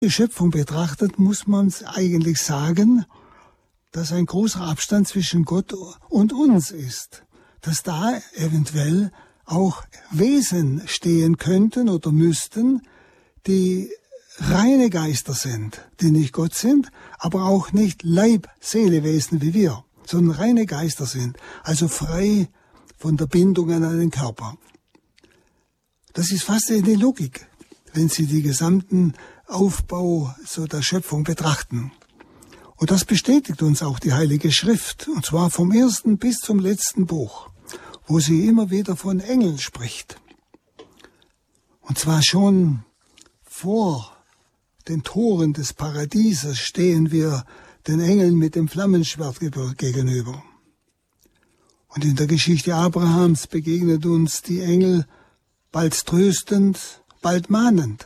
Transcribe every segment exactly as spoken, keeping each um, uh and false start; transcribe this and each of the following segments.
die Schöpfung betrachtet, muss man eigentlich sagen, dass ein großer Abstand zwischen Gott und uns ist. Dass da eventuell auch Wesen stehen könnten oder müssten, die reine Geister sind, die nicht Gott sind, aber auch nicht Leib-Seele-Wesen wie wir, sondern reine Geister sind, also frei von der Bindung an den Körper. Das ist fast eine Logik, wenn Sie die gesamten Aufbau so der Schöpfung betrachten. Und das bestätigt uns auch die Heilige Schrift, und zwar vom ersten bis zum letzten Buch, wo sie immer wieder von Engeln spricht. Und zwar schon vor den Toren des Paradieses stehen wir den Engeln mit dem Flammenschwert gegenüber. Und in der Geschichte Abrahams begegnet uns die Engel bald tröstend, bald mahnend.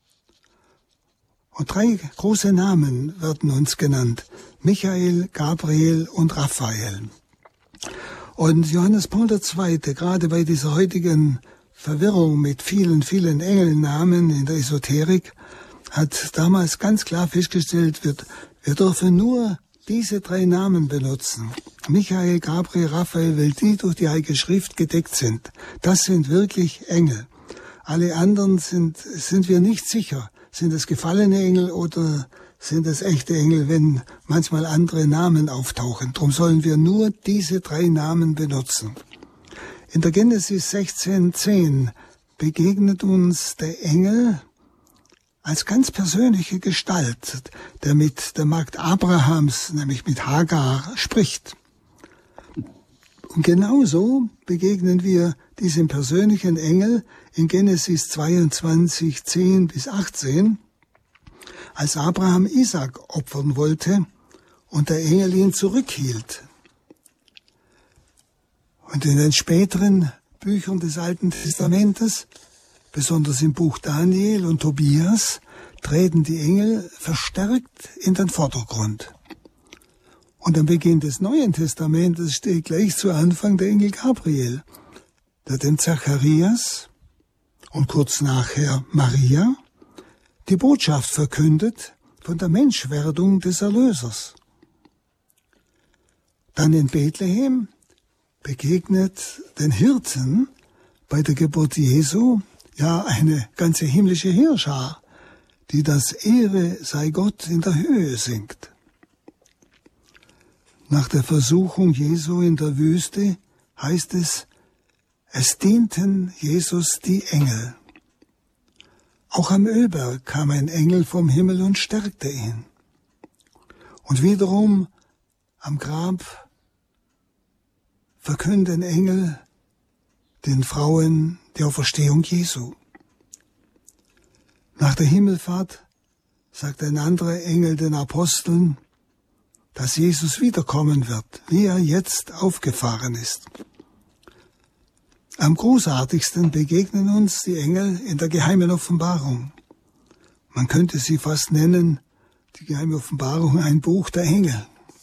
Und drei große Namen werden uns genannt: Michael, Gabriel und Raphael. Und Johannes Paul der Zweite, gerade bei dieser heutigen Verwirrung mit vielen, vielen Engelnamen in der Esoterik, hat damals ganz klar festgestellt, wird, wir dürfen nur diese drei Namen benutzen. Michael, Gabriel, Raphael, weil die durch die Heilige Schrift gedeckt sind. Das sind wirklich Engel. Alle anderen sind, sind wir nicht sicher. Sind es gefallene Engel oder sind es echte Engel, wenn manchmal andere Namen auftauchen? Darum sollen wir nur diese drei Namen benutzen. In der Genesis sechzehn zehn begegnet uns der Engel als ganz persönliche Gestalt, der mit der Magd Abrahams, nämlich mit Hagar, spricht. Und genauso begegnen wir diesem persönlichen Engel in Genesis zweiundzwanzig zehn bis achtzehn, als Abraham Isaak opfern wollte und der Engel ihn zurückhielt. Und in den späteren Büchern des Alten Testamentes, besonders im Buch Daniel und Tobias, treten die Engel verstärkt in den Vordergrund. Und am Beginn des Neuen Testamentes steht gleich zu Anfang der Engel Gabriel, der dem Zacharias und kurz nachher Maria die Botschaft verkündet von der Menschwerdung des Erlösers. Dann in Bethlehem begegnet den Hirten bei der Geburt Jesu ja eine ganze himmlische Heerschar, die das Ehre sei Gott in der Höhe singt. Nach der Versuchung Jesu in der Wüste heißt es, es dienten Jesus die Engel. Auch am Ölberg kam ein Engel vom Himmel und stärkte ihn. Und wiederum am Grab verkünden Engel den Frauen die Auferstehung Jesu. Nach der Himmelfahrt sagt ein anderer Engel den Aposteln, dass Jesus wiederkommen wird, wie er jetzt aufgefahren ist. Am großartigsten begegnen uns die Engel in der geheimen Offenbarung. Man könnte sie fast nennen, die geheime Offenbarung, ein Buch der Engel.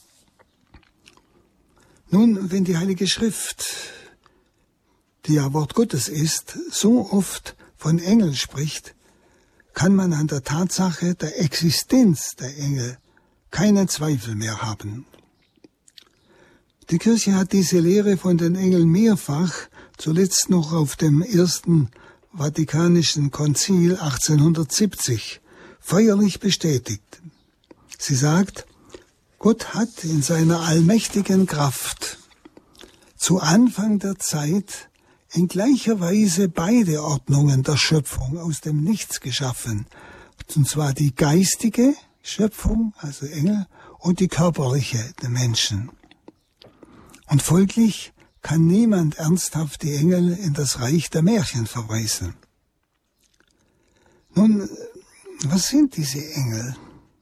Nun, wenn die Heilige Schrift, die ja Wort Gottes ist, so oft von Engeln spricht, kann man an der Tatsache der Existenz der Engel keinen Zweifel mehr haben. Die Kirche hat diese Lehre von den Engeln mehrfach, zuletzt noch auf dem ersten Vatikanischen Konzil achtzehnhundertsiebzig, feierlich bestätigt. Sie sagt, Gott hat in seiner allmächtigen Kraft zu Anfang der Zeit in gleicher Weise beide Ordnungen der Schöpfung aus dem Nichts geschaffen, und zwar die geistige Schöpfung, also Engel, und die körperliche, der Menschen. Und folglich kann niemand ernsthaft die Engel in das Reich der Märchen verweisen. Nun, was sind diese Engel?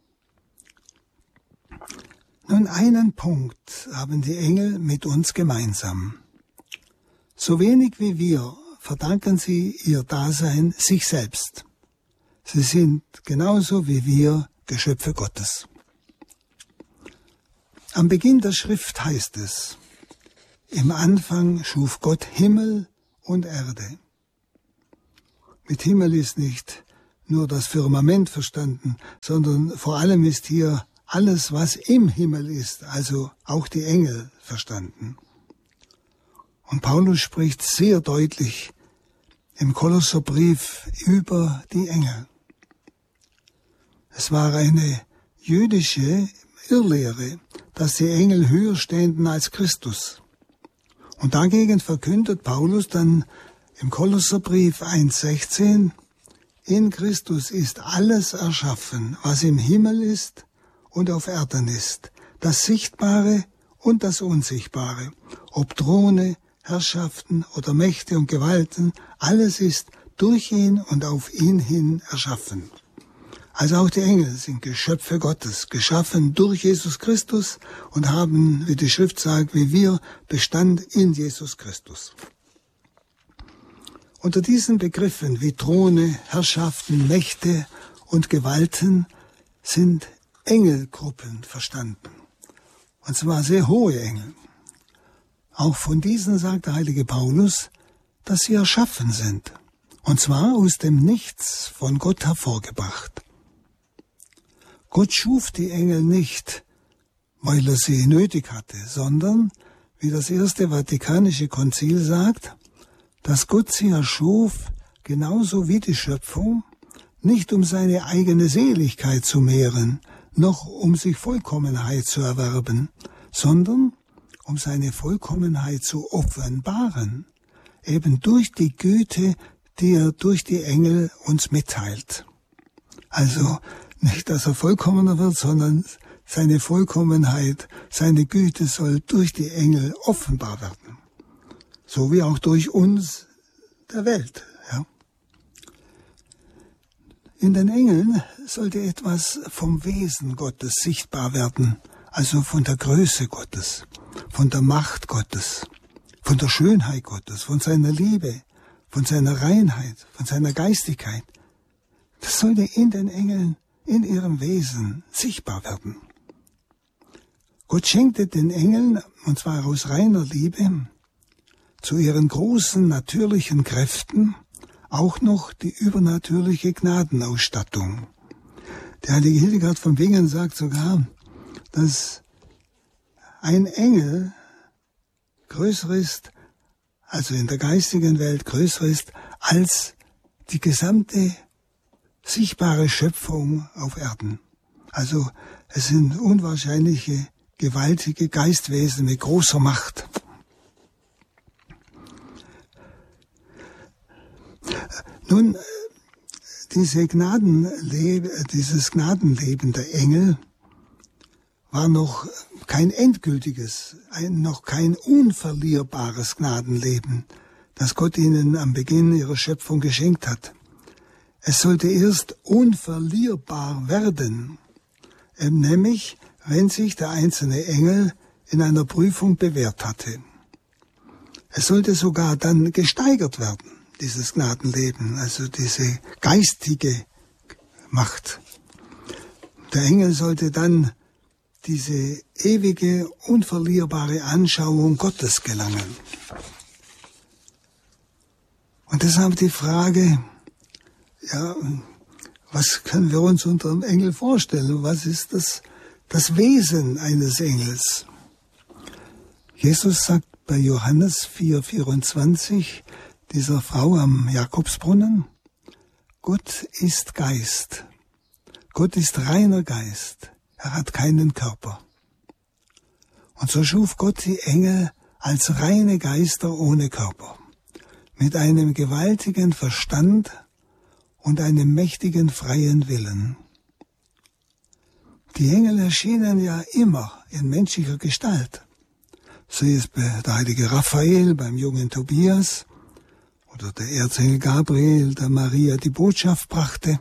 Nun, einen Punkt haben die Engel mit uns gemeinsam. So wenig wie wir verdanken sie ihr Dasein sich selbst. Sie sind genauso wie wir Geschöpfe Gottes. Am Beginn der Schrift heißt es, im Anfang schuf Gott Himmel und Erde. Mit Himmel ist nicht nur das Firmament verstanden, sondern vor allem ist hier alles, was im Himmel ist, also auch die Engel verstanden. Und Paulus spricht sehr deutlich im Kolosserbrief über die Engel. Es war eine jüdische Irrlehre, dass die Engel höher ständen als Christus. Und dagegen verkündet Paulus dann im Kolosserbrief eins sechzehn, in Christus ist alles erschaffen, was im Himmel ist und auf Erden ist, das Sichtbare und das Unsichtbare, ob Throne, Herrschaften oder Mächte und Gewalten, alles ist durch ihn und auf ihn hin erschaffen. Also auch die Engel sind Geschöpfe Gottes, geschaffen durch Jesus Christus und haben, wie die Schrift sagt, wie wir, Bestand in Jesus Christus. Unter diesen Begriffen wie Throne, Herrschaften, Mächte und Gewalten sind Engelgruppen verstanden. Und zwar sehr hohe Engel. Auch von diesen sagt der heilige Paulus, dass sie erschaffen sind. Und zwar aus dem Nichts von Gott hervorgebracht. Gott schuf die Engel nicht, weil er sie nötig hatte, sondern, wie das erste Vatikanische Konzil sagt, dass Gott sie erschuf, genauso wie die Schöpfung, nicht um seine eigene Seligkeit zu mehren, noch um sich Vollkommenheit zu erwerben, sondern um seine Vollkommenheit zu offenbaren, eben durch die Güte, die er durch die Engel uns mitteilt. Also nicht, dass er vollkommener wird, sondern seine Vollkommenheit, seine Güte soll durch die Engel offenbar werden. So wie auch durch uns der Welt. Ja. In den Engeln sollte etwas vom Wesen Gottes sichtbar werden, also von der Größe Gottes, von der Macht Gottes, von der Schönheit Gottes, von seiner Liebe, von seiner Reinheit, von seiner Geistigkeit. Das sollte in den Engeln, in ihrem Wesen sichtbar werden. Gott schenkte den Engeln, und zwar aus reiner Liebe, zu ihren großen natürlichen Kräften auch noch die übernatürliche Gnadenausstattung. Der heilige Hildegard von Bingen sagt sogar, dass ein Engel größer ist, also in der geistigen Welt größer ist, als die gesamte sichtbare Schöpfung auf Erden. Also es sind unwahrscheinliche, gewaltige Geistwesen mit großer Macht. Nun, diese Gnadenlebe, dieses Gnadenleben der Engel war noch kein endgültiges, ein, noch kein unverlierbares Gnadenleben, das Gott ihnen am Beginn ihrer Schöpfung geschenkt hat. Es sollte erst unverlierbar werden, ähm, nämlich wenn sich der einzelne Engel in einer Prüfung bewährt hatte. Es sollte sogar dann gesteigert werden, dieses Gnadenleben, also diese geistige Macht. Der Engel sollte dann diese ewige, unverlierbare Anschauung Gottes gelangen. Und deshalb die Frage, ja, was können wir uns unter einem Engel vorstellen? Was ist das, das Wesen eines Engels? Jesus sagt bei Johannes vier vierundzwanzig, dieser Frau am Jakobsbrunnen, Gott ist Geist. Gott ist reiner Geist. Er hat keinen Körper. Und so schuf Gott die Engel als reine Geister ohne Körper, mit einem gewaltigen Verstand und einem mächtigen freien Willen. Die Engel erschienen ja immer in menschlicher Gestalt. So ist der heilige Raphael beim jungen Tobias oder der Erzengel Gabriel, der Maria die Botschaft brachte.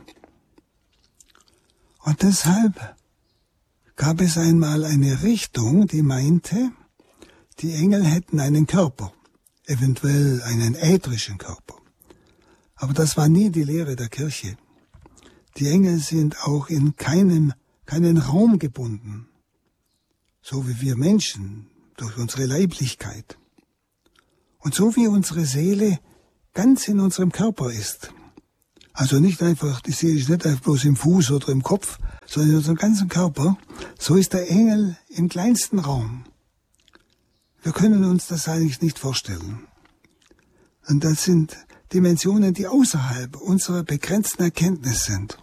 Und deshalb gab es einmal eine Richtung, die meinte, die Engel hätten einen Körper, eventuell einen ätherischen Körper. Aber das war nie die Lehre der Kirche. Die Engel sind auch in keinem, keinen Raum gebunden, so wie wir Menschen durch unsere Leiblichkeit. Und so wie unsere Seele ganz in unserem Körper ist, Also nicht einfach, die Seele ist nicht einfach bloß im Fuß oder im Kopf, sondern in unserem ganzen Körper. So ist der Engel im kleinsten Raum. Wir können uns das eigentlich nicht vorstellen. Und das sind Dimensionen, die außerhalb unserer begrenzten Erkenntnis sind.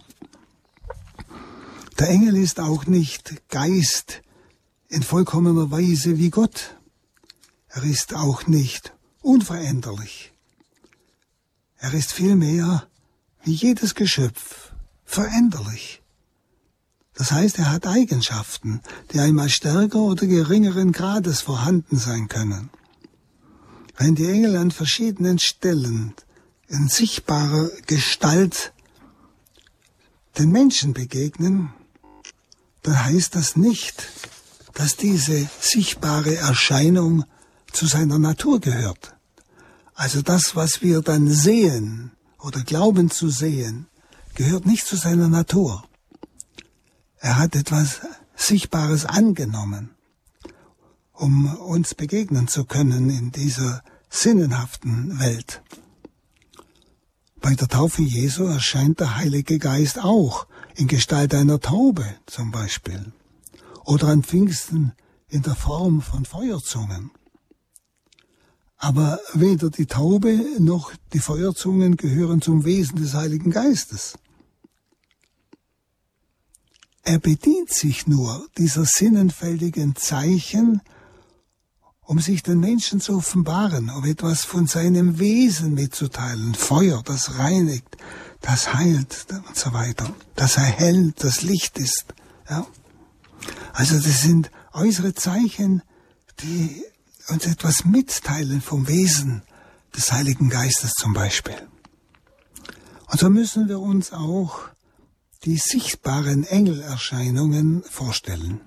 Der Engel ist auch nicht Geist in vollkommener Weise wie Gott. Er ist auch nicht unveränderlich. Er ist vielmehr wie jedes Geschöpf veränderlich. Das heißt, er hat Eigenschaften, die einmal stärker oder geringeren Grades vorhanden sein können. Wenn die Engel an verschiedenen Stellen in sichtbarer Gestalt den Menschen begegnen, dann heißt das nicht, dass diese sichtbare Erscheinung zu seiner Natur gehört. Also das, was wir dann sehen oder glauben zu sehen, gehört nicht zu seiner Natur. Er hat etwas Sichtbares angenommen, um uns begegnen zu können in dieser sinnenhaften Welt. Bei der Taufe Jesu erscheint der Heilige Geist auch in Gestalt einer Taube zum Beispiel oder an Pfingsten in der Form von Feuerzungen. Aber weder die Taube noch die Feuerzungen gehören zum Wesen des Heiligen Geistes. Er bedient sich nur dieser sinnenfältigen Zeichen, um sich den Menschen zu offenbaren, um etwas von seinem Wesen mitzuteilen. Feuer, das reinigt, das heilt und so weiter, das erhellt, das Licht ist. Ja? Also das sind äußere Zeichen, die uns etwas mitteilen vom Wesen des Heiligen Geistes zum Beispiel. Und so müssen wir uns auch die sichtbaren Engelerscheinungen vorstellen.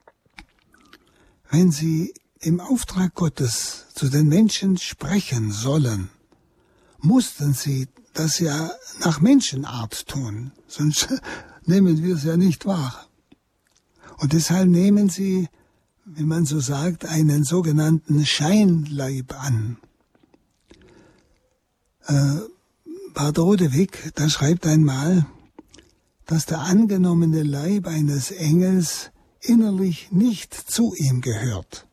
Wenn sie im Auftrag Gottes zu den Menschen sprechen sollen, mussten sie das ja nach Menschenart tun, sonst nehmen wir es ja nicht wahr. Und deshalb nehmen sie, wie man so sagt, einen sogenannten Scheinleib an. Äh, Bart Rodewig, da schreibt einmal, dass der angenommene Leib eines Engels innerlich nicht zu ihm gehört.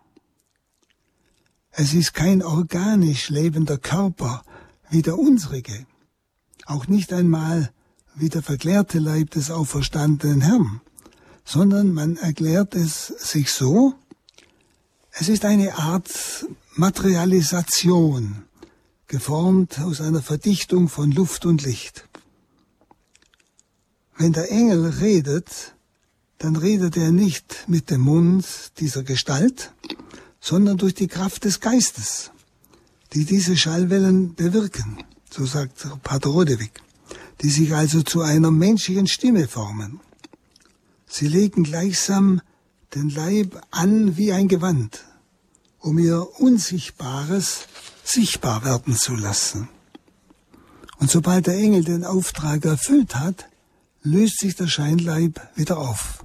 Es ist kein organisch lebender Körper wie der unsrige, auch nicht einmal wie der verklärte Leib des auferstandenen Herrn, sondern man erklärt es sich so, es ist eine Art Materialisation, geformt aus einer Verdichtung von Luft und Licht. Wenn der Engel redet, dann redet er nicht mit dem Mund dieser Gestalt, sondern durch die Kraft des Geistes, die diese Schallwellen bewirken, so sagt Pater Rodewig, die sich also zu einer menschlichen Stimme formen. Sie legen gleichsam den Leib an wie ein Gewand, um ihr Unsichtbares sichtbar werden zu lassen. Und sobald der Engel den Auftrag erfüllt hat, löst sich der Scheinleib wieder auf.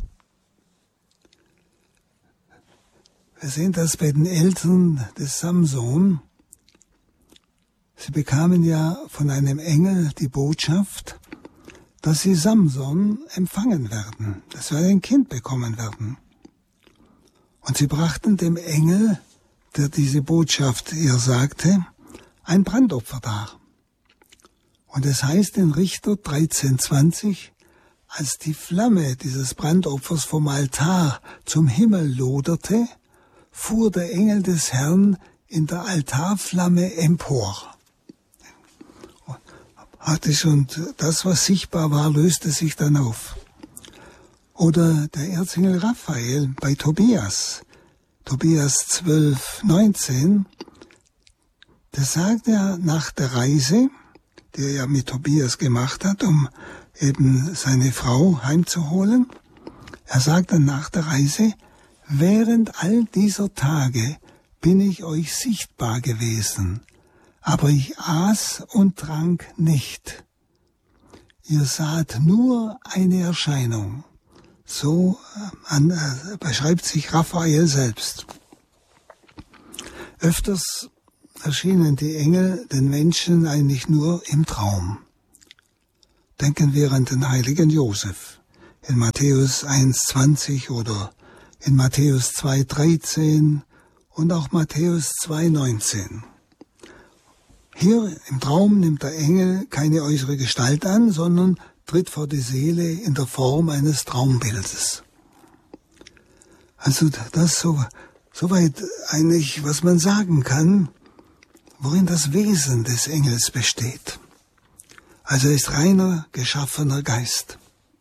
Wir sehen das bei den Eltern des Samson. Sie bekamen ja von einem Engel die Botschaft, dass sie Samson empfangen werden, dass wir ein Kind bekommen werden. Und sie brachten dem Engel, der diese Botschaft ihr sagte, ein Brandopfer dar. Und es heißt in Richter dreizehn zwanzig, als die Flamme dieses Brandopfers vom Altar zum Himmel loderte, fuhr der Engel des Herrn in der Altarflamme empor. Und das, was sichtbar war, löste sich dann auf. Oder der Erzengel Raphael bei Tobias, Tobias zwölf neunzehn, da sagt er nach der Reise, die er ja mit Tobias gemacht hat, um eben seine Frau heimzuholen, er sagt dann nach der Reise, während all dieser Tage bin ich euch sichtbar gewesen, aber ich aß und trank nicht. Ihr saht nur eine Erscheinung. So an, äh, beschreibt sich Raphael selbst. Öfters erschienen die Engel den Menschen eigentlich nur im Traum. Denken wir an den heiligen Josef in Matthäus eins zwanzig oder in Matthäus zwei dreizehn und auch Matthäus zwei neunzehn. Hier im Traum nimmt der Engel keine äußere Gestalt an, sondern tritt vor die Seele in der Form eines Traumbildes. Also das so, soweit eigentlich, was man sagen kann, worin das Wesen des Engels besteht. Also er ist reiner, geschaffener Geist.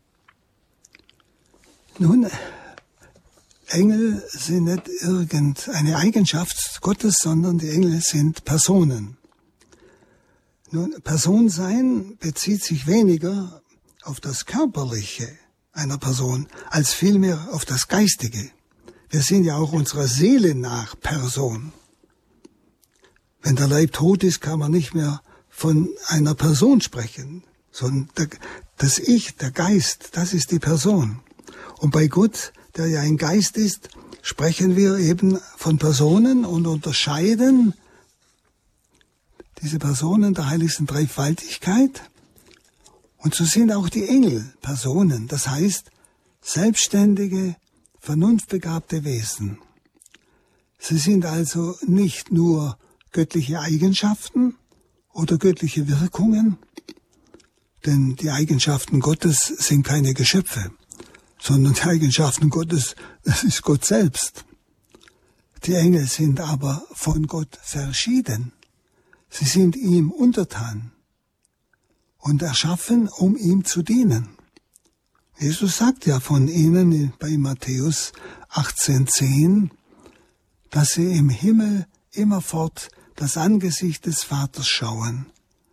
Nun, Engel sind nicht irgendeine Eigenschaft Gottes, sondern die Engel sind Personen. Nun, Person sein bezieht sich weniger auf das Körperliche einer Person, als vielmehr auf das Geistige. Wir sind ja auch unserer Seele nach Person. Wenn der Leib tot ist, kann man nicht mehr von einer Person sprechen, sondern der, das Ich, der Geist, das ist die Person. Und bei Gott, der ja ein Geist ist, sprechen wir eben von Personen und unterscheiden diese Personen der heiligsten Dreifaltigkeit. Und so sind auch die Engel Personen, das heißt selbstständige, vernunftbegabte Wesen. Sie sind also nicht nur göttliche Eigenschaften oder göttliche Wirkungen, denn die Eigenschaften Gottes sind keine Geschöpfe, sondern die Eigenschaften Gottes, das ist Gott selbst. Die Engel sind aber von Gott verschieden. Sie sind ihm untertan und erschaffen, um ihm zu dienen. Jesus sagt ja von ihnen bei Matthäus achtzehn zehn, dass sie im Himmel immerfort das Angesicht des Vaters schauen.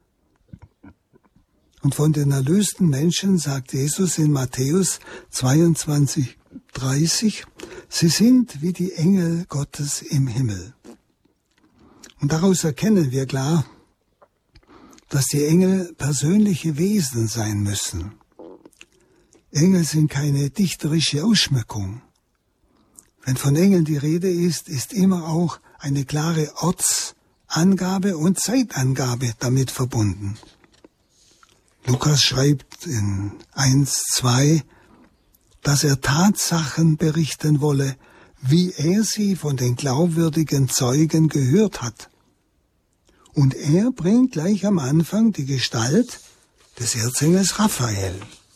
Und von den erlösten Menschen sagt Jesus in Matthäus zweiundzwanzig dreißig, sie sind wie die Engel Gottes im Himmel. Und daraus erkennen wir klar, dass die Engel persönliche Wesen sein müssen. Engel sind keine dichterische Ausschmückung. Wenn von Engeln die Rede ist, ist immer auch eine klare Ortsangabe und Zeitangabe damit verbunden. Lukas schreibt in eins zwei, dass er Tatsachen berichten wolle, wie er sie von den glaubwürdigen Zeugen gehört hat. Und er bringt gleich am Anfang die Gestalt des Erzengels Raphael.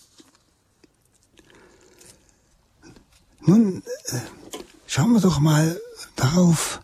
Nun, schauen wir doch mal darauf,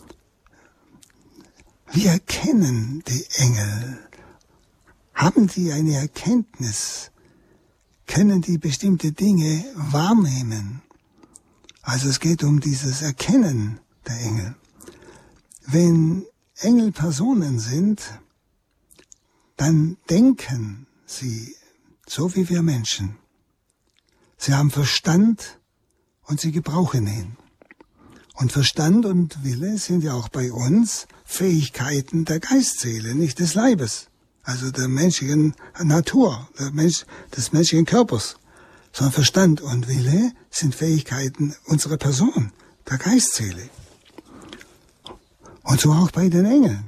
wie erkennen die Engel? Haben die eine Erkenntnis? Können die bestimmte Dinge wahrnehmen? Also es geht um dieses Erkennen der Engel. Wenn Engel Personen sind, dann denken sie so wie wir Menschen. Sie haben Verstand und sie gebrauchen ihn. Und Verstand und Wille sind ja auch bei uns Fähigkeiten der Geistseele, nicht des Leibes, also der menschlichen Natur, der Mensch, des menschlichen Körpers. Sondern Verstand und Wille sind Fähigkeiten unserer Person, der Geistseele. Und so auch bei den Engeln.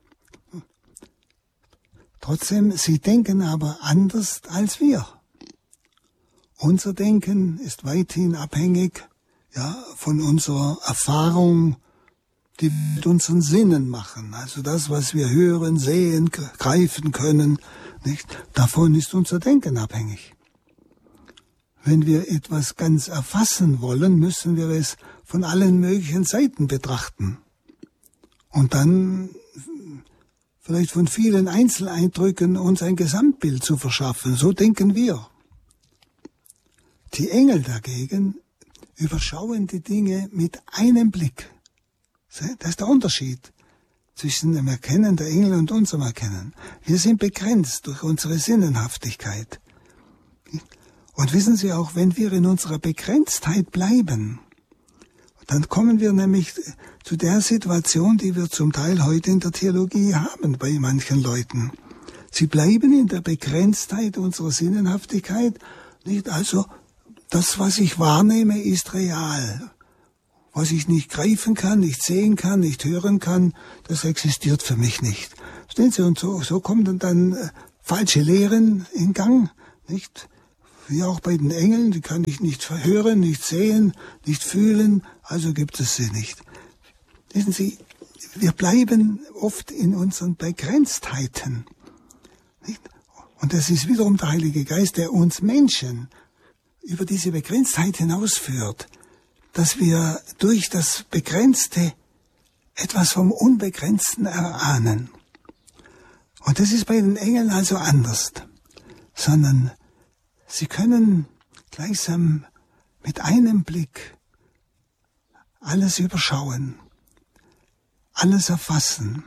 Trotzdem, sie denken aber anders als wir. Unser Denken ist weithin abhängig, ja, von unserer Erfahrung, die wir mit unseren Sinnen machen. Also das, was wir hören, sehen, greifen können, nicht? Davon ist unser Denken abhängig. Wenn wir etwas ganz erfassen wollen, müssen wir es von allen möglichen Seiten betrachten. Und dann vielleicht von vielen Einzeleindrücken uns ein Gesamtbild zu verschaffen. So denken wir. Die Engel dagegen überschauen die Dinge mit einem Blick. Das ist der Unterschied zwischen dem Erkennen der Engel und unserem Erkennen. Wir sind begrenzt durch unsere Sinnenhaftigkeit. Und wissen Sie auch, wenn wir in unserer Begrenztheit bleiben, dann kommen wir nämlich zu der Situation, die wir zum Teil heute in der Theologie haben bei manchen Leuten. Sie bleiben in der Begrenztheit unserer Sinnenhaftigkeit, nicht? Also das, was ich wahrnehme, ist real. Was ich nicht greifen kann, nicht sehen kann, nicht hören kann, das existiert für mich nicht. Verstehen Sie? Und so, so kommen dann falsche Lehren in Gang, nicht? Wie auch bei den Engeln, die kann ich nicht hören, nicht sehen, nicht fühlen, also gibt es sie nicht. Wissen Sie, wir bleiben oft in unseren Begrenztheiten, nicht? Und das ist wiederum der Heilige Geist, der uns Menschen über diese Begrenztheit hinausführt, dass wir durch das Begrenzte etwas vom Unbegrenzten erahnen. Und das ist bei den Engeln also anders, sondern sie können gleichsam mit einem Blick alles überschauen, alles erfassen.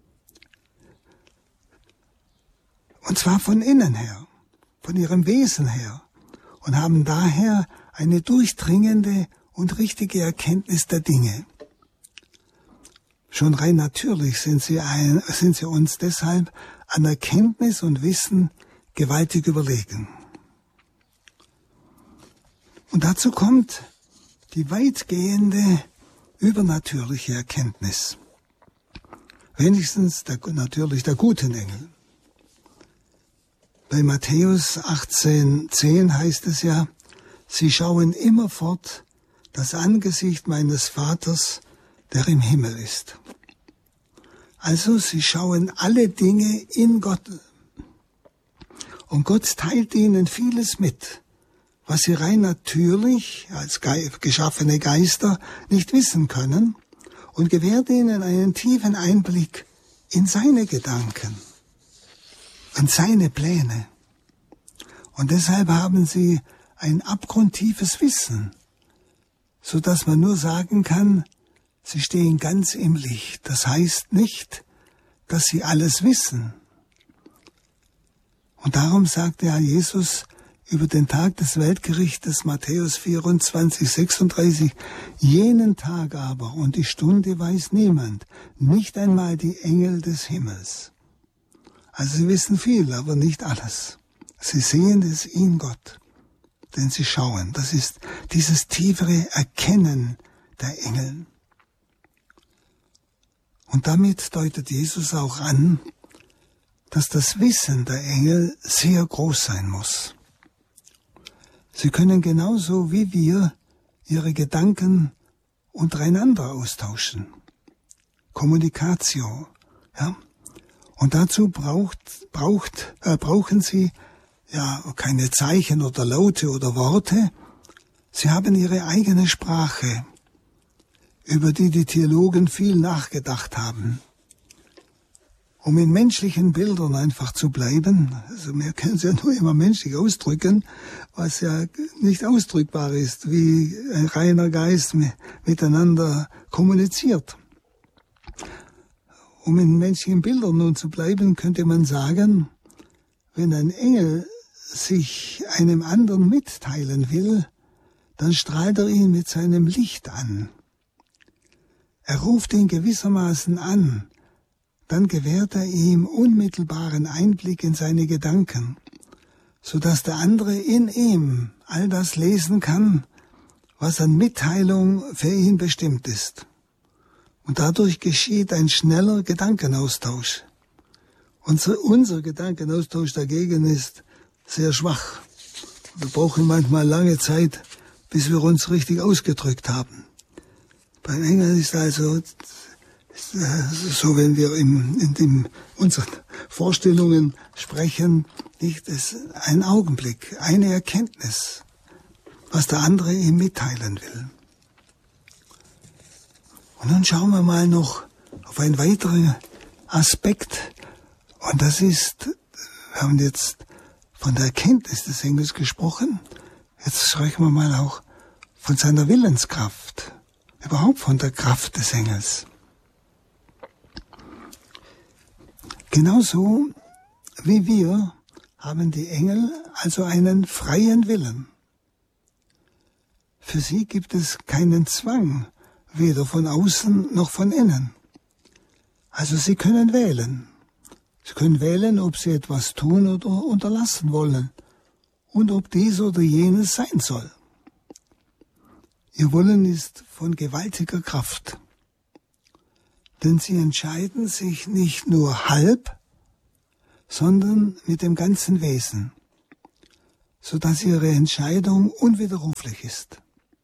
Und zwar von innen her, von ihrem Wesen her, und haben daher eine durchdringende und richtige Erkenntnis der Dinge. Schon rein natürlich sind sie, ein, sind sie uns deshalb an Erkenntnis und Wissen gewaltig überlegen. Und dazu kommt die weitgehende übernatürliche Erkenntnis. Wenigstens der, natürlich der guten Engel. Bei Matthäus achtzehn zehn heißt es ja, sie schauen immerfort das Angesicht meines Vaters, der im Himmel ist. Also sie schauen alle Dinge in Gott. Und Gott teilt ihnen vieles mit, was sie rein natürlich als geschaffene Geister nicht wissen können, und gewährt ihnen einen tiefen Einblick in seine Gedanken und seine Pläne. Und deshalb haben sie ein abgrundtiefes Wissen, so dass man nur sagen kann, sie stehen ganz im Licht. Das heißt nicht, dass sie alles wissen. Und darum sagt ja Jesus über den Tag des Weltgerichtes, Matthäus vierundzwanzig, sechsunddreißig, jenen Tag aber und die Stunde weiß niemand, nicht einmal die Engel des Himmels. Also sie wissen viel, aber nicht alles. Sie sehen es in Gott, denn sie schauen. Das ist dieses tiefere Erkennen der Engel. Und damit deutet Jesus auch an, dass das Wissen der Engel sehr groß sein muss. Sie können genauso wie wir ihre Gedanken untereinander austauschen. Kommunikation, ja. Und dazu braucht, braucht, äh, brauchen sie ja keine Zeichen oder Laute oder Worte. Sie haben ihre eigene Sprache, über die die Theologen viel nachgedacht haben. Um in menschlichen Bildern einfach zu bleiben, also wir können es ja nur immer menschlich ausdrücken, was ja nicht ausdrückbar ist, wie ein reiner Geist miteinander kommuniziert. Um in menschlichen Bildern nun zu bleiben, könnte man sagen, wenn ein Engel sich einem anderen mitteilen will, dann strahlt er ihn mit seinem Licht an. Er ruft ihn gewissermaßen an, dann gewährt er ihm unmittelbaren Einblick in seine Gedanken, so dass der andere in ihm all das lesen kann, was an Mitteilung für ihn bestimmt ist. Und dadurch geschieht ein schneller Gedankenaustausch. Unser, unser Gedankenaustausch dagegen ist sehr schwach. Wir brauchen manchmal lange Zeit, bis wir uns richtig ausgedrückt haben. Beim Engel ist also so, wenn wir in, in dem, unseren Vorstellungen sprechen, nicht es ein Augenblick, eine Erkenntnis, was der andere ihm mitteilen will. Und nun schauen wir mal noch auf einen weiteren Aspekt, und das ist, wir haben jetzt von der Erkenntnis des Engels gesprochen, jetzt sprechen wir mal auch von seiner Willenskraft, überhaupt von der Kraft des Engels. Genauso wie wir haben die Engel also einen freien Willen. Für sie gibt es keinen Zwang, weder von außen noch von innen. Also sie können wählen. Sie können wählen, ob sie etwas tun oder unterlassen wollen und ob dies oder jenes sein soll. Ihr Wollen ist von gewaltiger Kraft. Denn sie entscheiden sich nicht nur halb, sondern mit dem ganzen Wesen, sodass ihre Entscheidung unwiderruflich ist.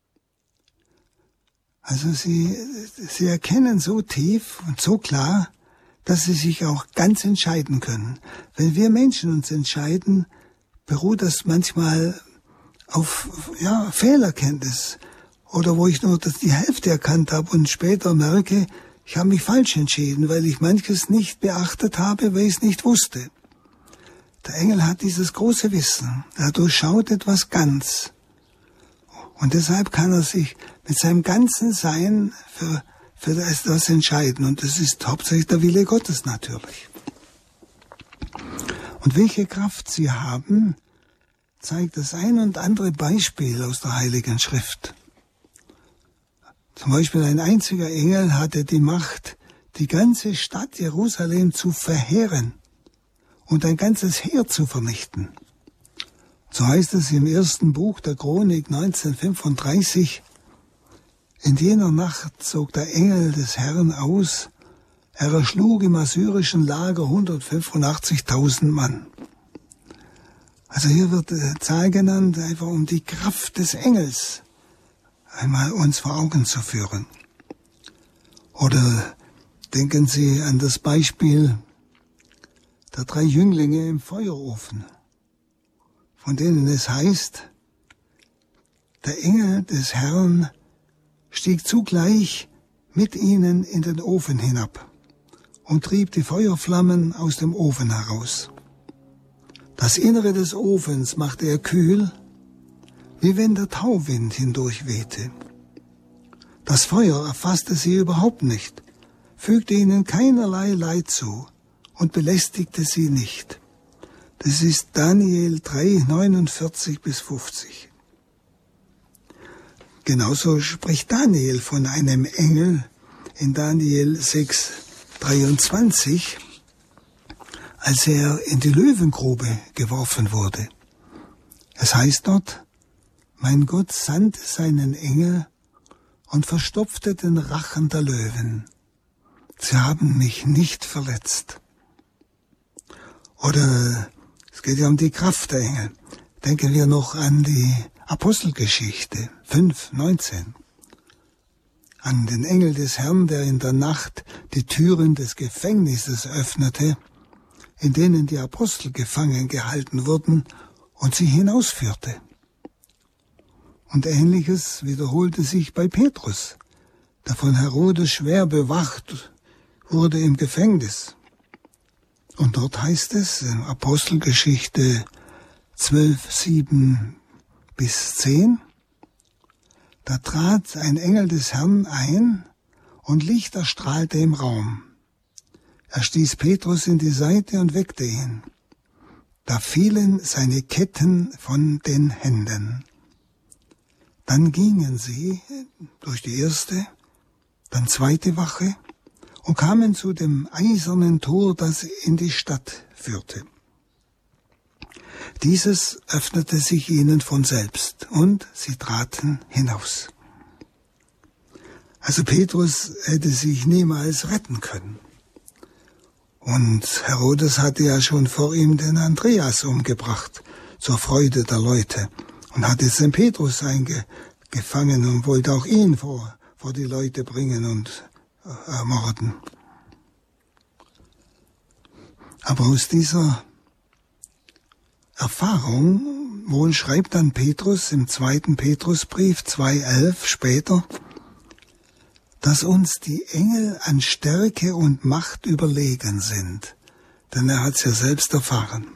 Also sie, sie erkennen so tief und so klar, dass sie sich auch ganz entscheiden können. Wenn wir Menschen uns entscheiden, beruht das manchmal auf ja, Fehlerkenntnis oder wo ich nur das die Hälfte erkannt habe und später merke, ich habe mich falsch entschieden, weil ich manches nicht beachtet habe, weil ich es nicht wusste. Der Engel hat dieses große Wissen, er durchschaut etwas ganz. Und deshalb kann er sich mit seinem ganzen Sein für, für etwas entscheiden. Und das ist hauptsächlich der Wille Gottes natürlich. Und welche Kraft sie haben, zeigt das ein und andere Beispiel aus der Heiligen Schrift. Zum Beispiel ein einziger Engel hatte die Macht, die ganze Stadt Jerusalem zu verheeren und ein ganzes Heer zu vernichten. So heißt es im ersten Buch der Chronik neunzehnhundertfünfunddreißig, in jener Nacht zog der Engel des Herrn aus, er erschlug im assyrischen Lager hundertfünfundachtzigtausend Mann. Also hier wird eine Zahl genannt, einfach um die Kraft des Engels einmal uns vor Augen zu führen. Oder denken Sie an das Beispiel der drei Jünglinge im Feuerofen, von denen es heißt, der Engel des Herrn stieg zugleich mit ihnen in den Ofen hinab und trieb die Feuerflammen aus dem Ofen heraus. Das Innere des Ofens machte er kühl, wie wenn der Tauwind hindurch wehte. Das Feuer erfasste sie überhaupt nicht, fügte ihnen keinerlei Leid zu und belästigte sie nicht. Das ist Daniel drei, neunundvierzig bis fünfzig. Genauso spricht Daniel von einem Engel in Daniel sechs, dreiundzwanzig, als er in die Löwengrube geworfen wurde. Es heißt dort, mein Gott sandte seinen Engel und verstopfte den Rachen der Löwen. Sie haben mich nicht verletzt. Oder es geht ja um die Kraft der Engel. Denken wir noch an die Apostelgeschichte fünf, neunzehn. An den Engel des Herrn, der in der Nacht die Türen des Gefängnisses öffnete, in denen die Apostel gefangen gehalten wurden und sie hinausführte. Und Ähnliches wiederholte sich bei Petrus, der von Herodes schwer bewacht wurde im Gefängnis. Und dort heißt es in Apostelgeschichte zwölf, sieben bis zehn, da trat ein Engel des Herrn ein und Licht erstrahlte im Raum. Er stieß Petrus in die Seite und weckte ihn. Da fielen seine Ketten von den Händen. Dann gingen sie durch die erste, dann zweite Wache und kamen zu dem eisernen Tor, das in die Stadt führte. Dieses öffnete sich ihnen von selbst und sie traten hinaus. Also Petrus hätte sich niemals retten können. Und Herodes hatte ja schon vor ihm den Andreas umgebracht, zur Freude der Leute, und hat jetzt den Petrus eingefangen und wollte auch ihn vor, vor die Leute bringen und ermorden. Aber aus dieser Erfahrung, wohl schreibt dann Petrus im zweiten Petrusbrief zwei elf später, dass uns die Engel an Stärke und Macht überlegen sind, denn er hat es ja selbst erfahren.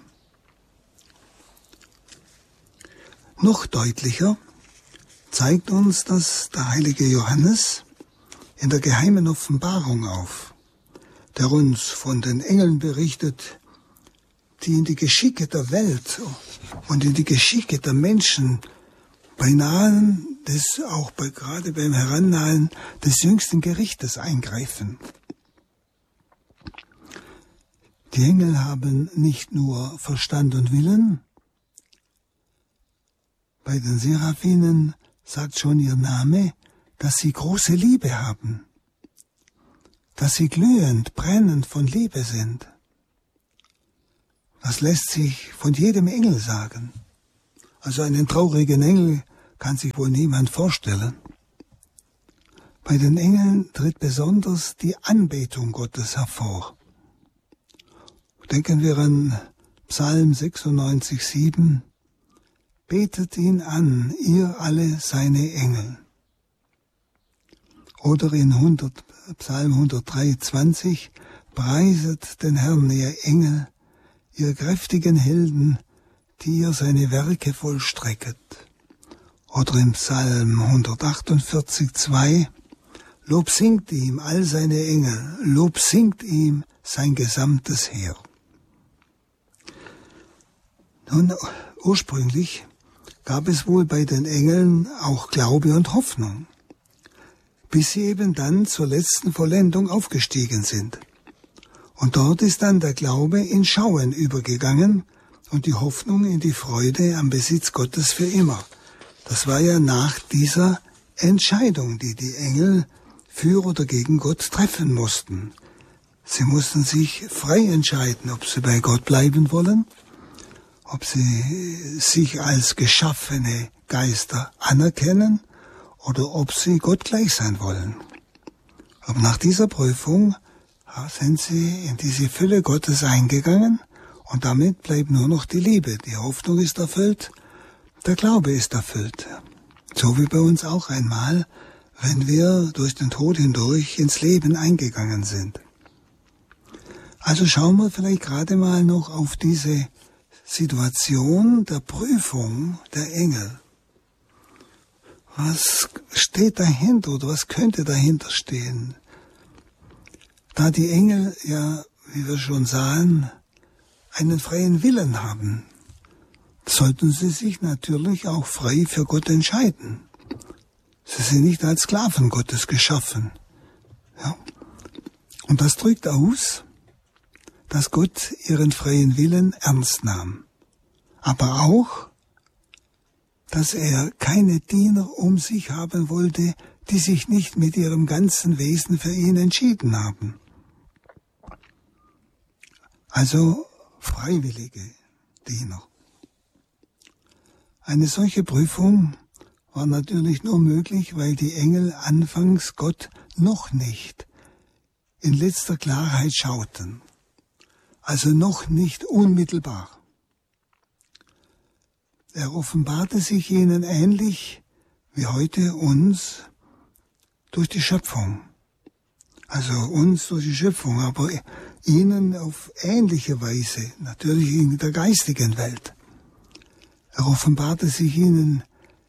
Noch deutlicher zeigt uns das der heilige Johannes in der geheimen Offenbarung auf, der uns von den Engeln berichtet, die in die Geschicke der Welt und in die Geschicke der Menschen beinahe des, auch bei, gerade beim Herannahen des jüngsten Gerichtes eingreifen. Die Engel haben nicht nur Verstand und Willen. Bei den Seraphinen sagt schon ihr Name, dass sie große Liebe haben, dass sie glühend, brennend von Liebe sind. Das lässt sich von jedem Engel sagen. Also einen traurigen Engel kann sich wohl niemand vorstellen. Bei den Engeln tritt besonders die Anbetung Gottes hervor. Denken wir an Psalm sechsundneunzig, sieben. Betet ihn an, ihr alle seine Engel. Oder in hundert, Psalm hundertdrei, zwanzig. Preiset den Herrn, ihr Engel, ihr kräftigen Helden, die ihr seine Werke vollstrecket. Oder im Psalm hundertachtundvierzig, zwei. Lob singt ihm all seine Engel, Lob singt ihm sein gesamtes Heer. Nun, ursprünglich gab es wohl bei den Engeln auch Glaube und Hoffnung, bis sie eben dann zur letzten Vollendung aufgestiegen sind. Und dort ist dann der Glaube in Schauen übergegangen und die Hoffnung in die Freude am Besitz Gottes für immer. Das war ja nach dieser Entscheidung, die die Engel für oder gegen Gott treffen mussten. Sie mussten sich frei entscheiden, ob sie bei Gott bleiben wollen, ob sie sich als geschaffene Geister anerkennen oder ob sie Gott gleich sein wollen. Aber nach dieser Prüfung sind sie in diese Fülle Gottes eingegangen und damit bleibt nur noch die Liebe. Die Hoffnung ist erfüllt, der Glaube ist erfüllt. So wie bei uns auch einmal, wenn wir durch den Tod hindurch ins Leben eingegangen sind. Also schauen wir vielleicht gerade mal noch auf diese Situation der Prüfung der Engel. Was steht dahinter oder was könnte dahinter stehen? Da die Engel ja, wie wir schon sahen, einen freien Willen haben, sollten sie sich natürlich auch frei für Gott entscheiden. Sie sind nicht als Sklaven Gottes geschaffen. Ja. Und das drückt aus, dass Gott ihren freien Willen ernst nahm. Aber auch, dass er keine Diener um sich haben wollte, die sich nicht mit ihrem ganzen Wesen für ihn entschieden haben. Also freiwillige Diener. Eine solche Prüfung war natürlich nur möglich, weil die Engel anfangs Gott noch nicht in letzter Klarheit schauten. Also noch nicht unmittelbar. Er offenbarte sich ihnen ähnlich wie heute uns durch die Schöpfung. Also uns durch die Schöpfung, aber ihnen auf ähnliche Weise, natürlich in der geistigen Welt. Er offenbarte sich ihnen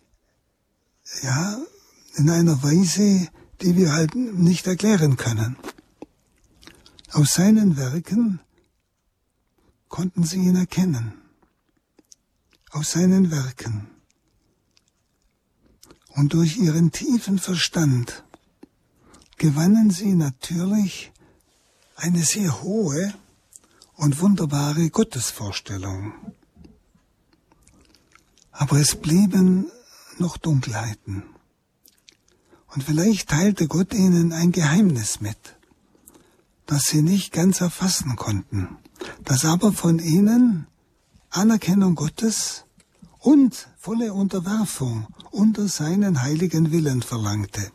ja in einer Weise, die wir halt nicht erklären können. Aus seinen Werken konnten sie ihn erkennen. Aus seinen Werken. Und durch ihren tiefen Verstand gewannen sie natürlich eine sehr hohe und wunderbare Gottesvorstellung. Aber es blieben noch Dunkelheiten. Und vielleicht teilte Gott ihnen ein Geheimnis mit, das sie nicht ganz erfassen konnten, das aber von ihnen Anerkennung Gottes und volle Unterwerfung unter seinen heiligen Willen verlangte.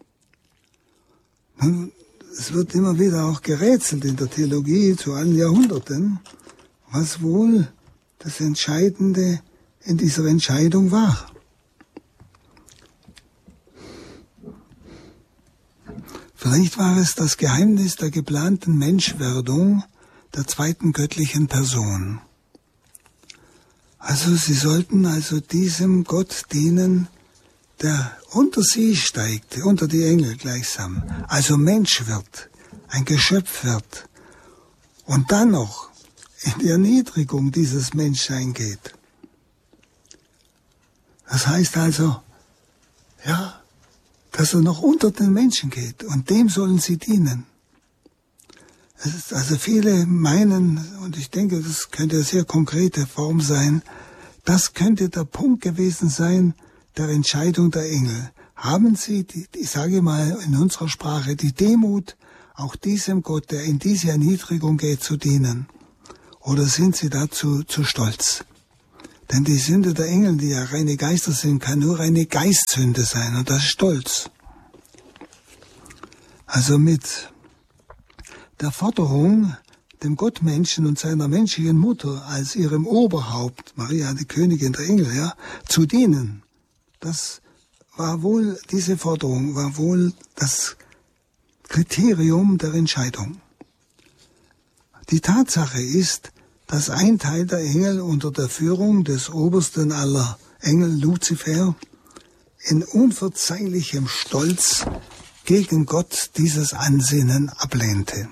Nun, es wird immer wieder auch gerätselt in der Theologie zu allen Jahrhunderten, was wohl das Entscheidende in dieser Entscheidung war. Vielleicht war es das Geheimnis der geplanten Menschwerdung der zweiten göttlichen Person. Also sie sollten also diesem Gott dienen, der unter sie steigt, unter die Engel gleichsam, also Mensch wird, ein Geschöpf wird und dann noch in die Erniedrigung dieses Menschsein geht. Das heißt also, ja, dass er noch unter den Menschen geht und dem sollen sie dienen. Es ist also viele meinen, und ich denke, das könnte eine sehr konkrete Form sein, das könnte der Punkt gewesen sein der Entscheidung der Engel. Haben sie, die, ich sage mal in unserer Sprache, die Demut, auch diesem Gott, der in diese Erniedrigung geht, zu dienen? Oder sind sie dazu zu stolz? Denn die Sünde der Engel, die ja reine Geister sind, kann nur eine Geistsünde sein, und das ist Stolz. Also mit der Forderung, dem Gottmenschen und seiner menschlichen Mutter als ihrem Oberhaupt, Maria, die Königin der Engel, ja, zu dienen, das war wohl, diese Forderung war wohl das Kriterium der Entscheidung. Die Tatsache ist, dass ein Teil der Engel unter der Führung des obersten aller Engel, Luzifer, in unverzeihlichem Stolz gegen Gott dieses Ansinnen ablehnte.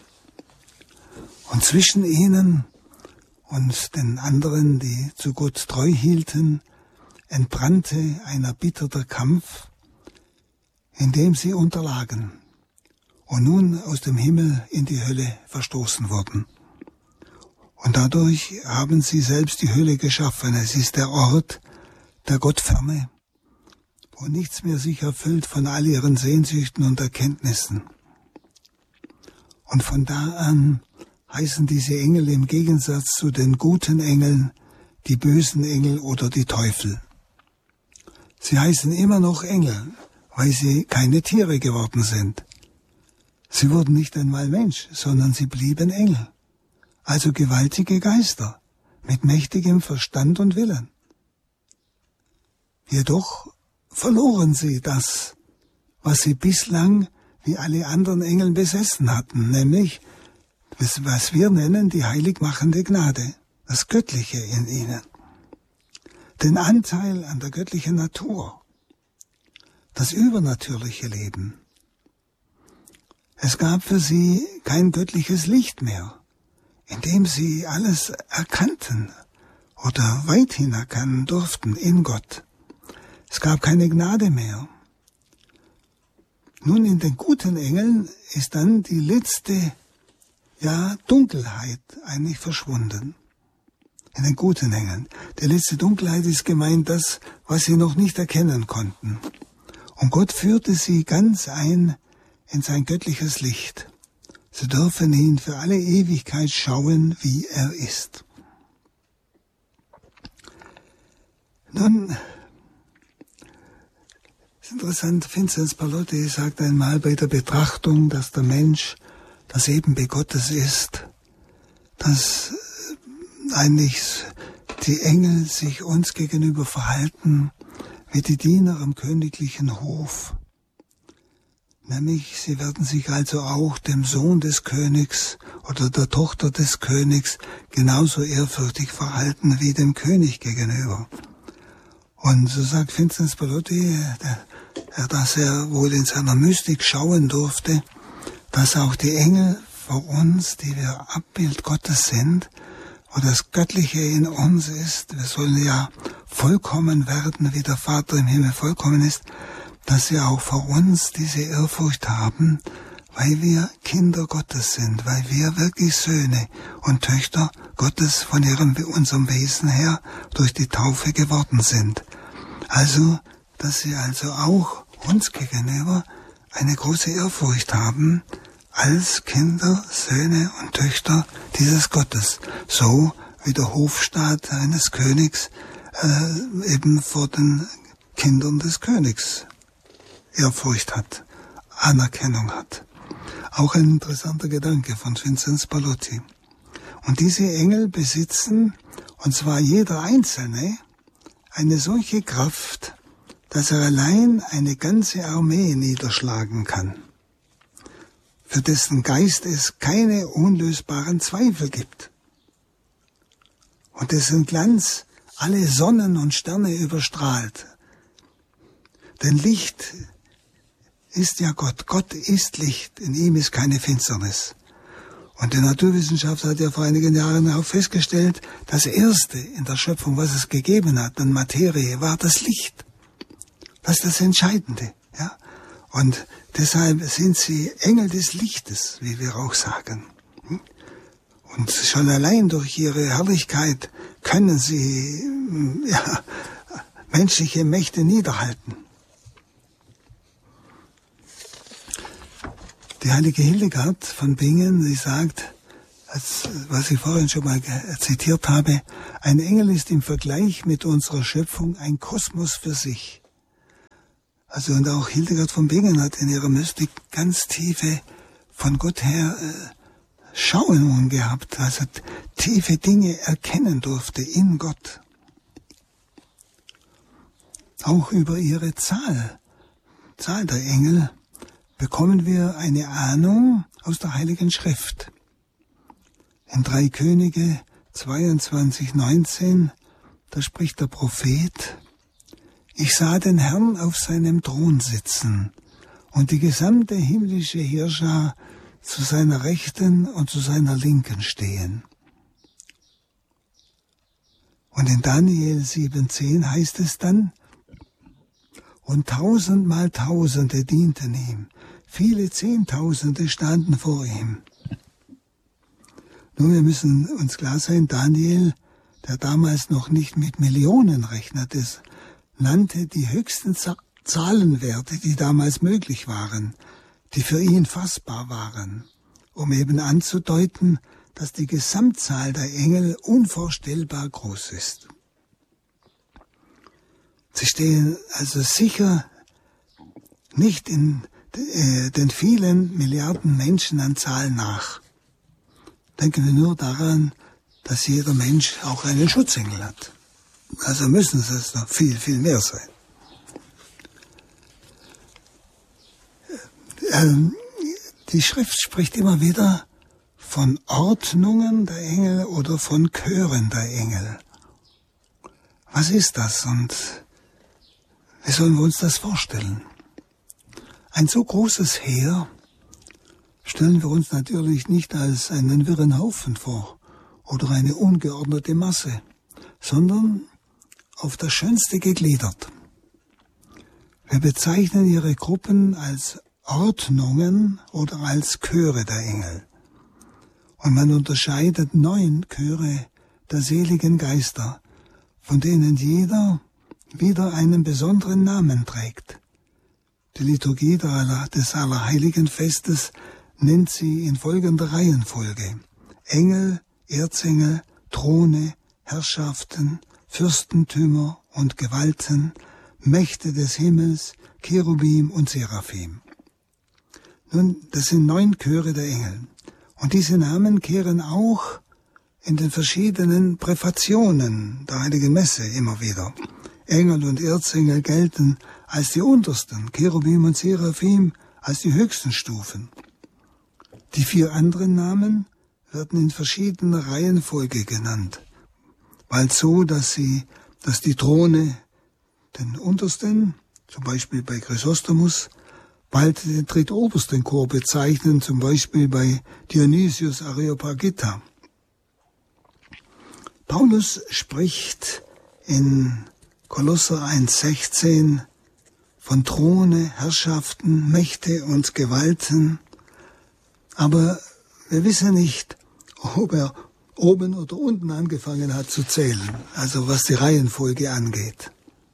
Und zwischen ihnen und den anderen, die zu Gott treu hielten, entbrannte ein erbitterter Kampf, in dem sie unterlagen und nun aus dem Himmel in die Hölle verstoßen wurden. Und dadurch haben sie selbst die Hölle geschaffen. Es ist der Ort der Gottferne, wo nichts mehr sich erfüllt von all ihren Sehnsüchten und Erkenntnissen. Und von da an heißen diese Engel im Gegensatz zu den guten Engeln die bösen Engel oder die Teufel. Sie heißen immer noch Engel, weil sie keine Tiere geworden sind. Sie wurden nicht einmal Mensch, sondern sie blieben Engel. Also gewaltige Geister mit mächtigem Verstand und Willen. Jedoch verloren sie das, was sie bislang wie alle anderen Engel besessen hatten, nämlich was wir nennen die heiligmachende Gnade, das Göttliche in ihnen, den Anteil an der göttlichen Natur, das übernatürliche Leben. Es gab für sie kein göttliches Licht mehr, in dem sie alles erkannten oder weithin erkennen durften in Gott. Es gab keine Gnade mehr. Nun, in den guten Engeln ist dann die letzte, ja, Dunkelheit eigentlich verschwunden. In den guten Engeln. Die letzte Dunkelheit ist gemeint das, was sie noch nicht erkennen konnten. Und Gott führte sie ganz ein in sein göttliches Licht. Sie dürfen ihn für alle Ewigkeit schauen, wie er ist. Nun, ist interessant, Vinzenz Pallotti sagt einmal bei der Betrachtung, dass der Mensch das Ebenbild Gottes ist, dass eigentlich die Engel sich uns gegenüber verhalten wie die Diener am königlichen Hof. Nämlich, sie werden sich also auch dem Sohn des Königs oder der Tochter des Königs genauso ehrfürchtig verhalten wie dem König gegenüber. Und so sagt Vinzenz Pallotti, dass er wohl in seiner Mystik schauen durfte, dass auch die Engel vor uns, die wir Abbild Gottes sind, wo das Göttliche in uns ist, wir sollen ja vollkommen werden, wie der Vater im Himmel vollkommen ist, dass sie auch vor uns diese Ehrfurcht haben, weil wir Kinder Gottes sind, weil wir wirklich Söhne und Töchter Gottes von ihrem, unserem Wesen her durch die Taufe geworden sind. Also, dass sie also auch uns gegenüber eine große Ehrfurcht haben, als Kinder, Söhne und Töchter dieses Gottes, so wie der Hofstaat eines Königs äh, eben vor den Kindern des Königs Ehrfurcht hat, Anerkennung hat. Auch ein interessanter Gedanke von Vinzenz Pallotti. Und diese Engel besitzen, und zwar jeder Einzelne, eine solche Kraft, dass er allein eine ganze Armee niederschlagen kann, für dessen Geist es keine unlösbaren Zweifel gibt und dessen Glanz alle Sonnen und Sterne überstrahlt. Denn Licht ist ja Gott. Gott ist Licht. In ihm ist keine Finsternis. Und die Naturwissenschaft hat ja vor einigen Jahren auch festgestellt, das Erste in der Schöpfung, was es gegeben hat an Materie, war das Licht. Das ist das Entscheidende. Ja? Und deshalb sind sie Engel des Lichtes, wie wir auch sagen. Und schon allein durch ihre Herrlichkeit können sie ja, menschliche Mächte niederhalten. Die heilige Hildegard von Bingen, sie sagt, als, was ich vorhin schon mal zitiert habe, ein Engel ist im Vergleich mit unserer Schöpfung ein Kosmos für sich. Also und auch Hildegard von Bingen hat in ihrer Mystik ganz tiefe, von Gott her äh, Schauungen gehabt, also tiefe Dinge erkennen durfte in Gott. Auch über ihre Zahl, Zahl der Engel, bekommen wir eine Ahnung aus der Heiligen Schrift. In drei Könige zweiundzwanzig neunzehn, da spricht der Prophet: Ich sah den Herrn auf seinem Thron sitzen und die gesamte himmlische Heerschar zu seiner Rechten und zu seiner Linken stehen. Und in Daniel sieben zehn heißt es dann: Und tausendmal Tausende dienten ihm, viele Zehntausende standen vor ihm. Nun, wir müssen uns klar sein, Daniel, der damals noch nicht mit Millionen rechnete, nannte die höchsten Zahlenwerte, die damals möglich waren, die für ihn fassbar waren, um eben anzudeuten, dass die Gesamtzahl der Engel unvorstellbar groß ist. Sie stehen also sicher nicht in äh, den vielen Milliarden Menschen an Zahl nach. Denken wir nur daran, dass jeder Mensch auch einen Schutzengel hat. Also müssen es noch viel, viel mehr sein. Ähm, die Schrift spricht immer wieder von Ordnungen der Engel oder von Chören der Engel. Was ist das und wie sollen wir uns das vorstellen? Ein so großes Heer stellen wir uns natürlich nicht als einen wirren Haufen vor oder eine ungeordnete Masse, sondern auf das Schönste gegliedert. Wir bezeichnen ihre Gruppen als Ordnungen oder als Chöre der Engel. Und man unterscheidet neun Chöre der seligen Geister, von denen jeder wieder einen besonderen Namen trägt. Die Liturgie des Allerheiligenfestes nennt sie in folgender Reihenfolge: Engel, Erzengel, Throne, Herrschaften, Fürstentümer und Gewalten, Mächte des Himmels, Cherubim und Seraphim. Nun, das sind neun Chöre der Engel. Und diese Namen kehren auch in den verschiedenen Präfationen der Heiligen Messe immer wieder. Engel und Erzengel gelten als die untersten, Cherubim und Seraphim als die höchsten Stufen. Die vier anderen Namen werden in verschiedener Reihenfolge genannt, bald so, dass sie, dass die Throne den untersten, zum Beispiel bei Chrysostomus, bald den drittobersten Chor bezeichnen, zum Beispiel bei Dionysius Areopagita. Paulus spricht in Kolosser eins sechzehn von Throne, Herrschaften, Mächte und Gewalten, aber wir wissen nicht, ob er oben oder unten angefangen hat zu zählen, also was die Reihenfolge angeht.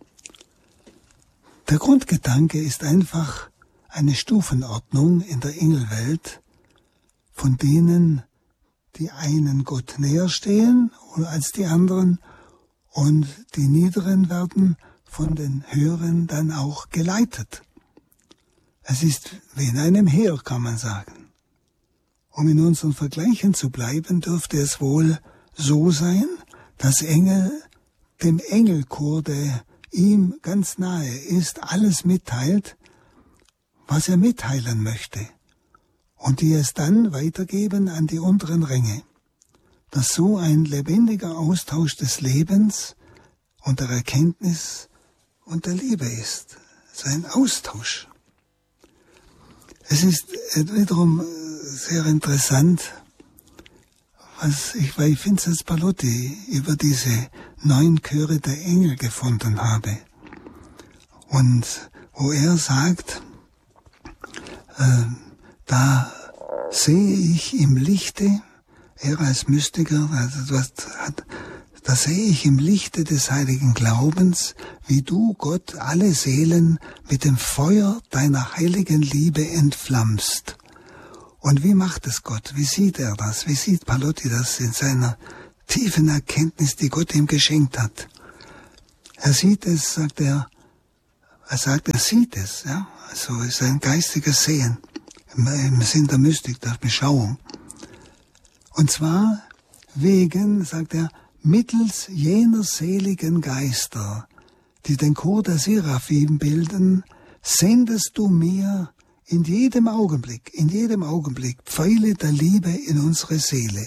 Der Grundgedanke ist einfach eine Stufenordnung in der Engelwelt, von denen die einen Gott näher stehen als die anderen und die Niederen werden von den Höheren dann auch geleitet. Es ist wie in einem Heer, kann man sagen. Um in unseren Vergleichen zu bleiben, dürfte es wohl so sein, dass Engel dem Engelchor, der ihm ganz nahe ist, alles mitteilt, was er mitteilen möchte, und die es dann weitergeben an die unteren Ränge, dass so ein lebendiger Austausch des Lebens und der Erkenntnis und der Liebe ist. So ein Austausch. Es ist wiederum sehr interessant, was ich bei Vinzenz Pallotti über diese neun Chöre der Engel gefunden habe. Und wo er sagt, äh, da sehe ich im Lichte, er als Mystiker, also was hat, da sehe ich im Lichte des heiligen Glaubens, wie du, Gott, alle Seelen mit dem Feuer deiner heiligen Liebe entflammst Und wie macht es Gott? Wie sieht er das? Wie sieht Palotti das in seiner tiefen Erkenntnis, die Gott ihm geschenkt hat? Er sieht es, sagt er, er sagt, er sieht es, ja. Also es ist ein geistiges Sehen, im, im Sinn der Mystik, der Beschauung. Und zwar wegen, sagt er, mittels jener seligen Geister, die den Chor der Seraphim bilden, sendest du mir in jedem Augenblick, in jedem Augenblick Pfeile der Liebe in unsere Seele.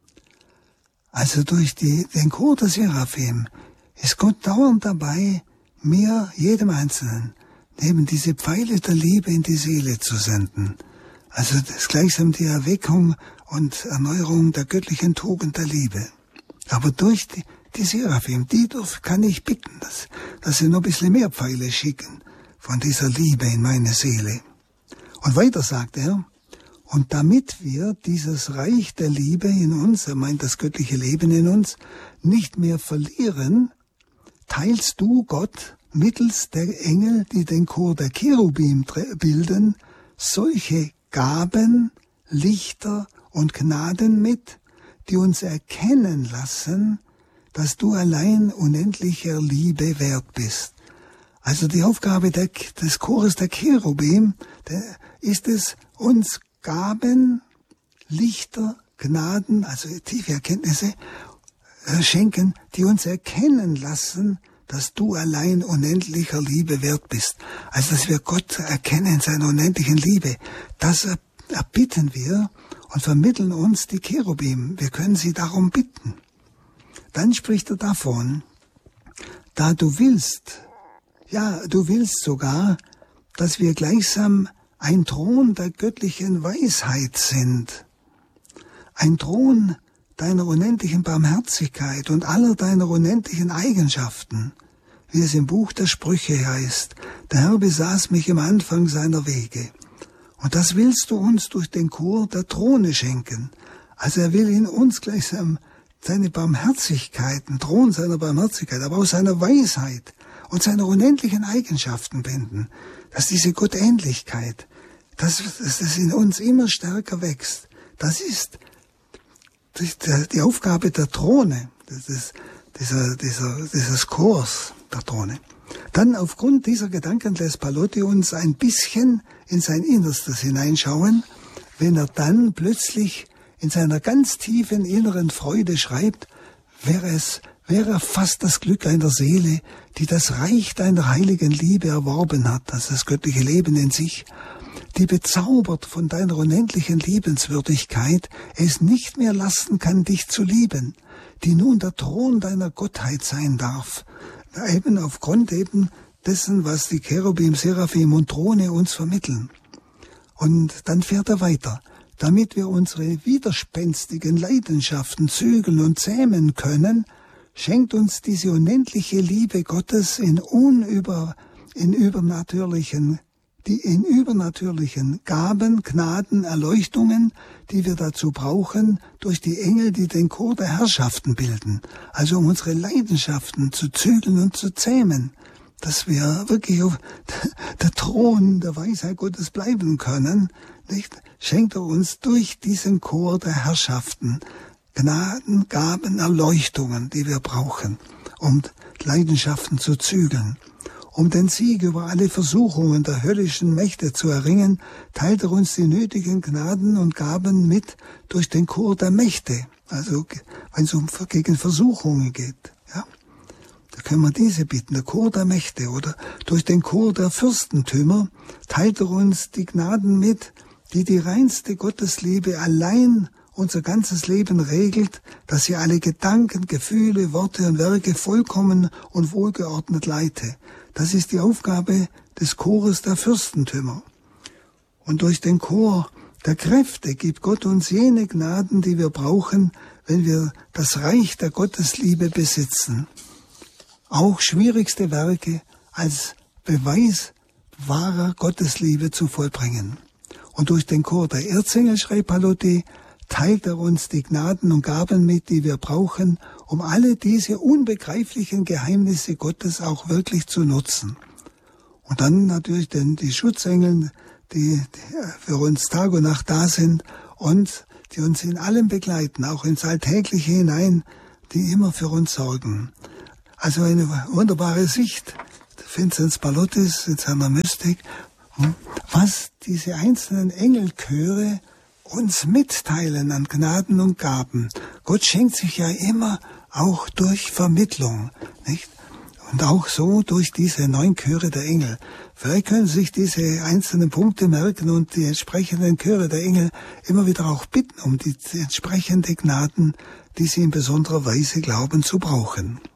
Also durch die, den Chor der Seraphim ist Gott dauernd dabei, mir, jedem Einzelnen, neben diese Pfeile der Liebe in die Seele zu senden. Also das ist gleichsam die Erweckung und Erneuerung der göttlichen Tugend der Liebe. Aber durch die, die Seraphim, die darf, kann ich bitten, dass, dass sie noch ein bisschen mehr Pfeile schicken von dieser Liebe in meine Seele. Und weiter sagt er, und damit wir dieses Reich der Liebe in uns, er meint das göttliche Leben in uns, nicht mehr verlieren, teilst du, Gott, mittels der Engel, die den Chor der Cherubim bilden, solche Gaben, Lichter und Gnaden mit, die uns erkennen lassen, dass du allein unendlicher Liebe wert bist. Also die Aufgabe der, des Chores der Cherubim der, ist es, uns Gaben, Lichter, Gnaden, also tiefe Erkenntnisse äh, schenken, die uns erkennen lassen, dass du allein unendlicher Liebe wert bist. Also dass wir Gott erkennen in seiner unendlichen Liebe. Das erbitten wir und vermitteln uns die Cherubim. Wir können sie darum bitten. Dann spricht er davon, da du willst, ja, du willst sogar, dass wir gleichsam ein Thron der göttlichen Weisheit sind. Ein Thron deiner unendlichen Barmherzigkeit und aller deiner unendlichen Eigenschaften, wie es im Buch der Sprüche heißt. Der Herr besaß mich im Anfang seiner Wege. Und das willst du uns durch den Chor der Throne schenken. Also er will in uns gleichsam seine Barmherzigkeit, den Thron seiner Barmherzigkeit, aber auch seiner Weisheit und seiner unendlichen Eigenschaften binden. Dass diese Gottähnlichkeit, dass, dass das in uns immer stärker wächst. Das ist die Aufgabe der Throne, das ist dieser, dieser, dieses Chors der Throne. Dann aufgrund dieser Gedanken lässt Palotti uns ein bisschen in sein Innerstes hineinschauen, wenn er dann plötzlich in seiner ganz tiefen inneren Freude schreibt, wäre es, wäre fast das Glück einer Seele, die das Reich deiner heiligen Liebe erworben hat, also das göttliche Leben in sich, die bezaubert von deiner unendlichen Liebenswürdigkeit es nicht mehr lassen kann, dich zu lieben, die nun der Thron deiner Gottheit sein darf, eben aufgrund eben dessen, was die Cherubim, Seraphim und Throne uns vermitteln. Und dann fährt er weiter, damit wir unsere widerspenstigen Leidenschaften zügeln und zähmen können, schenkt uns diese unendliche Liebe Gottes in unüber, in übernatürlichen die in übernatürlichen Gaben, Gnaden, Erleuchtungen, die wir dazu brauchen, durch die Engel, die den Chor der Herrschaften bilden, also um unsere Leidenschaften zu zügeln und zu zähmen, dass wir wirklich auf der Thron der Weisheit Gottes bleiben können, nicht? Schenkt er uns durch diesen Chor der Herrschaften Gnaden, Gaben, Erleuchtungen, die wir brauchen, um Leidenschaften zu zügeln. Um den Sieg über alle Versuchungen der höllischen Mächte zu erringen, teilt er uns die nötigen Gnaden und Gaben mit durch den Chor der Mächte. Also wenn es um gegen Versuchungen geht, ja, da können wir diese bitten, der Chor der Mächte, oder durch den Chor der Fürstentümer teilt er uns die Gnaden mit, die die reinste Gottesliebe allein unser ganzes Leben regelt, dass sie alle Gedanken, Gefühle, Worte und Werke vollkommen und wohlgeordnet leite. Das ist die Aufgabe des Chores der Fürstentümer. Und durch den Chor der Kräfte gibt Gott uns jene Gnaden, die wir brauchen, wenn wir das Reich der Gottesliebe besitzen. Auch schwierigste Werke als Beweis wahrer Gottesliebe zu vollbringen. Und durch den Chor der Erzengel, schreibt Palotti, teilt er uns die Gnaden und Gaben mit, die wir brauchen, um alle diese unbegreiflichen Geheimnisse Gottes auch wirklich zu nutzen. Und dann natürlich denn die Schutzengel, die, die für uns Tag und Nacht da sind und die uns in allem begleiten, auch ins Alltägliche hinein, die immer für uns sorgen. Also eine wunderbare Sicht, Vinzenz Pallotis in seiner Mystik, was diese einzelnen Engelchöre uns mitteilen an Gnaden und Gaben. Gott schenkt sich ja immer auch durch Vermittlung, nicht? Und auch so durch diese neun Chöre der Engel. Vielleicht können Sie sich diese einzelnen Punkte merken und die entsprechenden Chöre der Engel immer wieder auch bitten um die entsprechenden Gnaden, die Sie in besonderer Weise glauben zu brauchen.